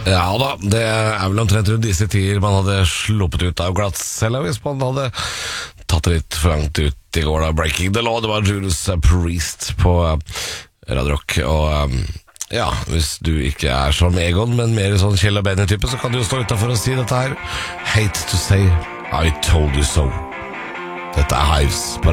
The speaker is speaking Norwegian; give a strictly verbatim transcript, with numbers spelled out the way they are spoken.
Ja da, det er vel omtrent rundt disse tider man hadde sluppet ut av glattcella hvis man hadde tatt det litt for langt ut i går da. Breaking the Law, det var Judas Priest på Radio Rock. Og ja, hvis du ikke er som Egon, men mer sånn Kjell og Benny-type, så kan du jo stå utenfor og si dette her. Hate to say I told you so. Dette er Hives på